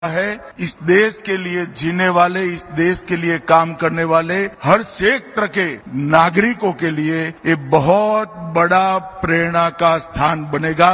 है। इस देश के लिए जीने वाले, इस देश के लिए काम करने वाले हर सेक्टर के नागरिकों के लिए ये बहुत बड़ा प्रेरणा का स्थान बनेगा।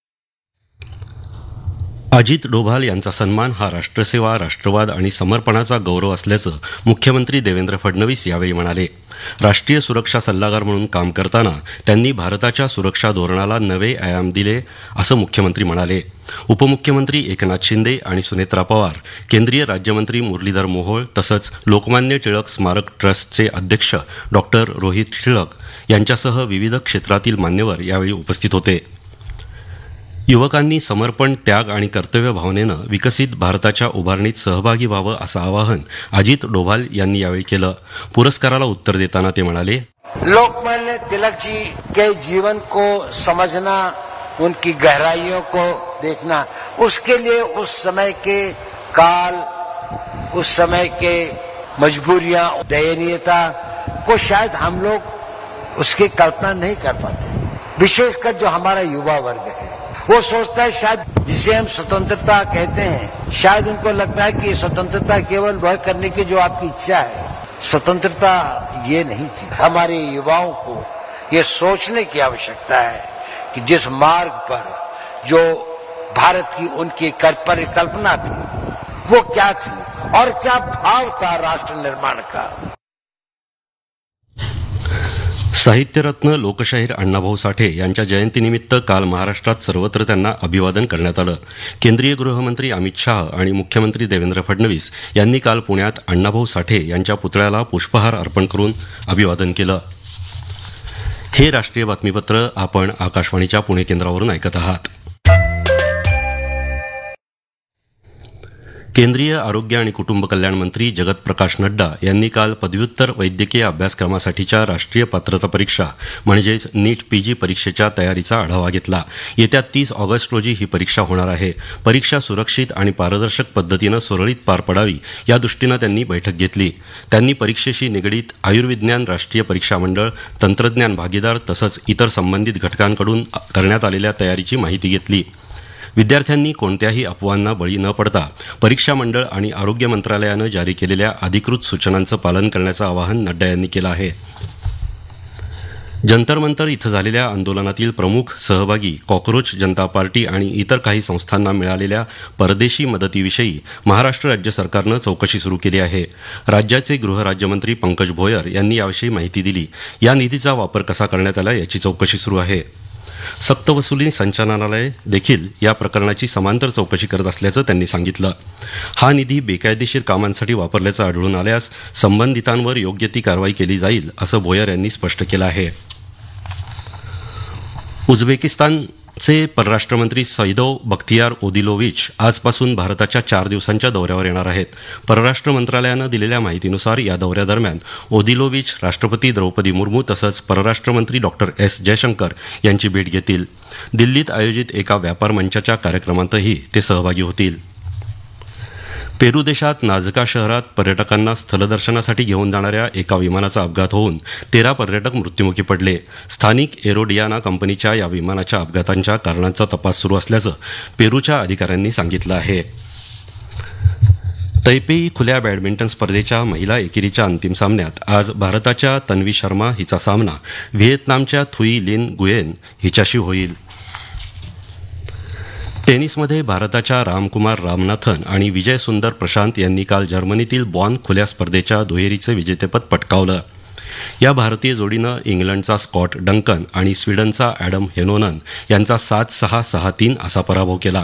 अजित डोभाल यांचा सन्मान हा राष्ट्रसेवा, राष्ट्रवाद आणि समर्पणाचा गौरव असल्याचं मुख्यमंत्री देवेंद्र फडणवीस यावेळी म्हणाले. राष्ट्रीय सुरक्षा सल्लागार म्हणून काम करताना त्यांनी भारताच्या सुरक्षा धोरणाला नवे आयाम दिले असं मुख्यमंत्री म्हणाले. उपमुख्यमंत्री एकनाथ शिंदे आणि सुनेत्रा पवार, केंद्रीय राज्यमंत्री मुरलीधर मोहोळ तसंच लोकमान्य टिळक स्मारक ट्रस्टचे अध्यक्ष डॉक्टर रोहित टिळक यांच्यासह विविध क्षेत्रातील मान्यवर यावेळी उपस्थित होते. युवकांनी समर्पण, त्याग आणि कर्तव्य भावनेनं विकसित भारताच्या उभारणीत सहभागी व्हावं असं आवाहन अजित डोभाल यांनी यावेळी केलं. पुरस्काराला उत्तर देताना ते म्हणाले, लोकमान्य तिलक जी के जीवन को समझना, उनकी गहराइयों को देखना, उसके लिए उस समय के काल, उस समय के मजबूरियां, दयनीयता को शायद हम लोग उसकी कल्पना नहीं कर पाते. विशेषकर जो हमारा युवा वर्ग है वो सोचता है शायद जिसे हम स्वतंत्रता कहते हैं, शायद उनको लगता है कि स्वतंत्रता केवल वह करने की जो आपकी इच्छा है. स्वतंत्रता ये नहीं थी. हमारे युवाओं को ये सोचने की आवश्यकता है कि जिस मार्ग पर जो भारत की उनकी परिकल्पना थी वो क्या थी और क्या भाव था राष्ट्र निर्माण का. साहित्यरत्न लोकशाहीर अण्णाभाऊ साठे यांच्या जयंतीनिमित्त काल महाराष्ट्रात सर्वत्र त्यांना अभिवादन करण्यात आलं. केंद्रीय गृहमंत्री अमित शाह आणि मुख्यमंत्री देवेंद्र फडणवीस यांनी काल पुण्यात अण्णाभाऊ साठे यांच्या पुतळ्याला पुष्पहार अर्पण करून अभिवादन केलं. हे राष्ट्रीय बातमीपत्र आपण आकाशवाणीच्या पुणे केंद्रावरून ऐकत आहात. केंद्रीय आरोग्य आणि कुटुंब कल्याण मंत्री जगत प्रकाश नड्डा यांनी काल पदव्युत्तर वैद्यकीय अभ्यासक्रमासाठीच्या राष्ट्रीय पात्रता परीक्षा म्हणजेच नीट पीजी परीक्षेच्या तयारीचा आढावा घेतला. येत्या 30 ऑगस्ट रोजी ही परीक्षा होणार आहे. परीक्षा सुरक्षित आणि पारदर्शक पद्धतीनं सुरळीत पार पडावी या दृष्टीनं त्यांनी बैठक घेतली. त्यांनी परीक्षेशी निगडीत आयुर्विज्ञान राष्ट्रीय परीक्षा मंडळ, तंत्रज्ञान भागीदार तसंच इतर संबंधित घटकांकडून करण्यात आलेल्या तयारीची माहिती घेतली. विद्यार्थ्यांनी कोणत्याही अफवांना बळी न पडता परीक्षा मंडळ आणि आरोग्य मंत्रालयानं जारी केलेल्या अधिकृत सूचनांचं पालन करण्याचं आवाहन नड्डा यांनी केलं आहे. जंतर मंतर इथं झालेल्या आंदोलनातील प्रमुख सहभागी कॉक्रोच जनता पार्टी आणि इतर काही संस्थांना मिळालेल्या परदेशी मदतीविषयी महाराष्ट्र राज्य सरकारनं चौकशी सुरू केली आहे. राज्याचे गृहराज्यमंत्री पंकज भोयर यांनी याविषयी माहिती दिली. या निधीचा वापर कसा करण्यात आला याची चौकशी सुरू आहे. सक्तवसुली संचालनालय देखील या प्रकरणाची समांतर चौकशी करत असल्याचं त्यांनी सांगितलं. हा निधी बेकायदेशीर कामांसाठी वापरल्याचं आढळून आल्यास संबंधितांवर योग्य ती कारवाई केली जाईल असं भोयर यांनी स्पष्ट केलं आहे. उझबेकिस्तानचे परराष्ट्रमंत्री सैदोव बख्तियार ओदिलोविच आजपासून भारताच्या 4 दिवसांच्या दौऱ्यावर येणार आहेत. परराष्ट्र मंत्रालयानं दिलेल्या माहितीनुसार या दौऱ्यादरम्यान ओदिलोविच राष्ट्रपती द्रौपदी मुर्मू तसंच परराष्ट्रमंत्री डॉक्टर एस जयशंकर यांची भेट घेतील. दिल्लीत आयोजित एका व्यापार मंचाच्या कार्यक्रमातही ते सहभागी होतील. पेरू देशात नाझका शहरात पर्यटकांना स्थलदर्शनासाठी घेऊन जाणाऱ्या एका विमानाचा अपघात होऊन 13 पर्यटक मृत्युमुखी पडले. स्थानिक एरोडियाना कंपनीच्या या विमानाच्या अपघातांच्या कारणांचा तपास सुरू असल्याचं पेरूच्या अधिकाऱ्यांनी सांगितलं आहे. तैपेई खुल्या बॅडमिंटन स्पर्धेच्या महिला एकेरीच्या अंतिम सामन्यात आज भारताच्या तन्वी शर्मा हिचा सामना व्हिएतनामच्या थुई लिन गुयेन हिच्याशी होईल. टेनिसमध्ये भारताच्या रामकुमार रामनाथन आणि विजय सुंदर प्रशांत यांनी काल जर्मनीतील बॉन खुल्या स्पर्धेच्या दुहेरीचं विजेतेपद पटकावलं. या भारतीय जोडीनं इंग्लंडचा स्कॉट डंकन आणि स्वीडनचा ॲडम हेनोनन यांचा 7-6, 6-3 असा पराभव केला.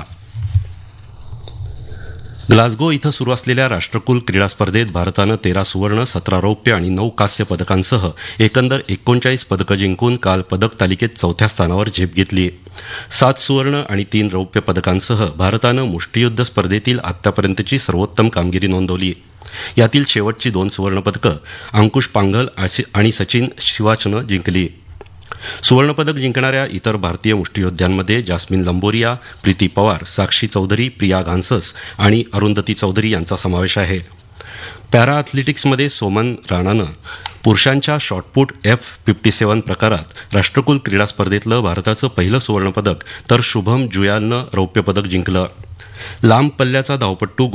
ग्लासगो इथं सुरू असलेल्या राष्ट्रकुल क्रीडा स्पर्धेत भारतानं 13 सुवर्ण, 17 रौप्य आणि 9 कांस्य पदकांसह एकंदर 39 पदकं जिंकून काल पदक तालिकेत 4थ्या स्थानावर झेप घेतली. 7 सुवर्ण आणि 3 रौप्य पदकांसह भारतानं मुष्टियुद्ध स्पर्धेतील आतापर्यंतची सर्वोत्तम कामगिरी नोंदवली. यातील शेवटची 2 सुवर्ण पदकं अंकुश पांघल आणि सचिन शिवाचनं जिंकली. सुवर्णपदक जिंकणाऱ्या इतर भारतीय मुष्टियोद्ध्यांमध्ये जास्मिन लंबोरिया, प्रीती पवार, साक्षी चौधरी, प्रिया घानसस आणि अरुंधती चौधरी यांचा समावेश आहे. पॅरा अथलेटिक्समध्ये सोमन राणानं पुरुषांच्या शॉटपुट F57 प्रकारात राष्ट्रकुल क्रीडा स्पर्धेतलं भारताचं पहिलं सुवर्णपदक तर शुभम जुयालनं रौप्य पदक जिंकलं. लांब पल्ल्याचा धावपट्टू